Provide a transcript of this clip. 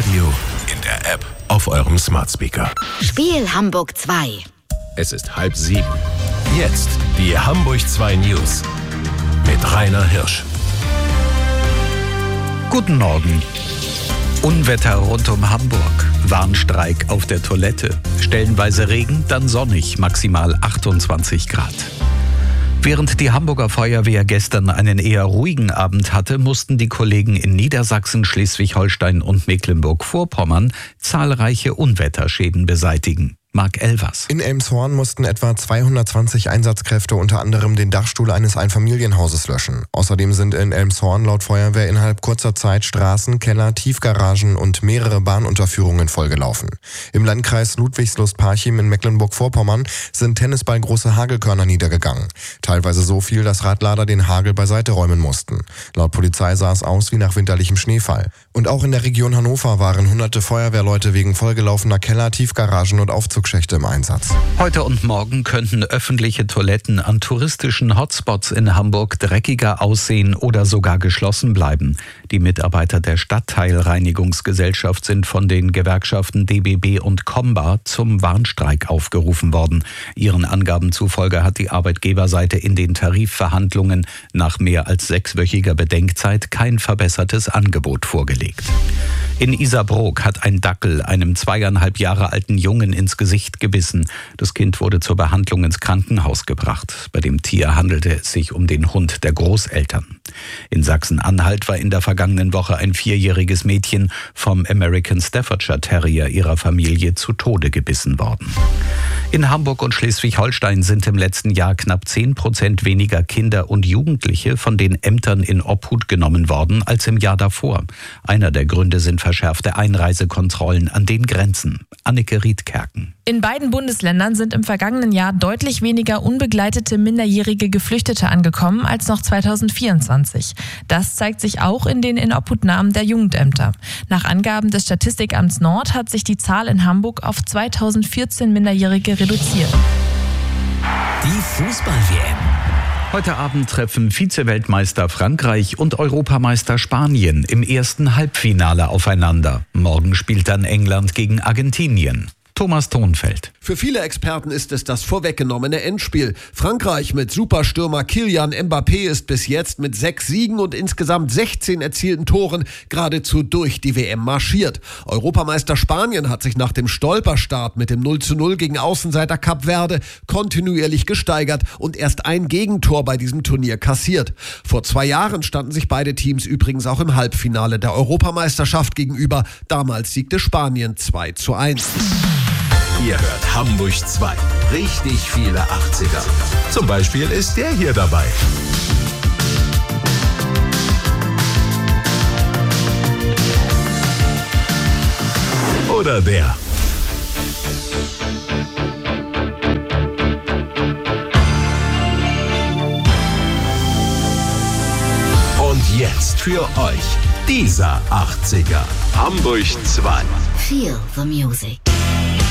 Radio, in der App, auf eurem Smart Speaker. Spiel Hamburg 2. Es ist 6:30. Jetzt die Hamburg 2 News mit Rainer Hirsch. Guten Morgen. Unwetter rund um Hamburg. Warnstreik auf der Toilette. Stellenweise Regen, dann sonnig, maximal 28 Grad. Während die Hamburger Feuerwehr gestern einen eher ruhigen Abend hatte, mussten die Kollegen in Niedersachsen, Schleswig-Holstein und Mecklenburg-Vorpommern zahlreiche Unwetterschäden beseitigen. Marc Elvers. In Elmshorn mussten etwa 220 Einsatzkräfte unter anderem den Dachstuhl eines Einfamilienhauses löschen. Außerdem sind in Elmshorn laut Feuerwehr innerhalb kurzer Zeit Straßen, Keller, Tiefgaragen und mehrere Bahnunterführungen vollgelaufen. Im Landkreis Ludwigslust-Parchim in Mecklenburg-Vorpommern sind tennisballgroße Hagelkörner niedergegangen. Teilweise so viel, dass Radlader den Hagel beiseite räumen mussten. Laut Polizei sah es aus wie nach winterlichem Schneefall. Und auch in der Region Hannover waren hunderte Feuerwehrleute wegen vollgelaufener Keller, Tiefgaragen und Aufzugschächte im Einsatz. Heute und morgen könnten öffentliche Toiletten an touristischen Hotspots in Hamburg dreckiger aussehen oder sogar geschlossen bleiben. Die Mitarbeiter der Stadtteilreinigungsgesellschaft sind von den Gewerkschaften DBB und Comba zum Warnstreik aufgerufen worden. Ihren Angaben zufolge hat die Arbeitgeberseite in den Tarifverhandlungen nach mehr als 6-wöchiger Bedenkzeit kein verbessertes Angebot vorgelegt. In Isarbrook hat ein Dackel einem 2,5 Jahre alten Jungen ins Gesicht gebissen. Das Kind wurde zur Behandlung ins Krankenhaus gebracht. Bei dem Tier handelte es sich um den Hund der Großeltern. In Sachsen-Anhalt war in der vergangenen Woche ein 4-jähriges Mädchen vom American Staffordshire Terrier ihrer Familie zu Tode gebissen worden. In Hamburg und Schleswig-Holstein sind im letzten Jahr knapp 10% weniger Kinder und Jugendliche von den Ämtern in Obhut genommen worden als im Jahr davor. Einer der Gründe sind verschärfte Einreisekontrollen an den Grenzen. Anneke Riedkerken. In beiden Bundesländern sind im vergangenen Jahr deutlich weniger unbegleitete minderjährige Geflüchtete angekommen als noch 2024. Das zeigt sich auch in den Inobhutnahmen der Jugendämter. Nach Angaben des Statistikamts Nord hat sich die Zahl in Hamburg auf 2014 Minderjährige reduziert. Die Fußball-WM. Heute Abend treffen Vize-Weltmeister Frankreich und Europameister Spanien im ersten Halbfinale aufeinander. Morgen spielt dann England gegen Argentinien. Thomas Thonfeld. Für viele Experten ist es das vorweggenommene Endspiel. Frankreich mit Superstürmer Kylian Mbappé ist bis jetzt mit 6 Siegen und insgesamt 16 erzielten Toren geradezu durch die WM marschiert. Europameister Spanien hat sich nach dem Stolperstart mit dem 0:0 gegen Außenseiter Kap Verde kontinuierlich gesteigert und erst ein Gegentor bei diesem Turnier kassiert. Vor 2 Jahren standen sich beide Teams übrigens auch im Halbfinale der Europameisterschaft gegenüber. Damals siegte Spanien 2:1. Ihr hört Hamburg 2. Richtig viele 80er. Zum Beispiel ist der hier dabei. Oder der. Und jetzt für euch dieser 80er. Hamburg 2. Feel the music.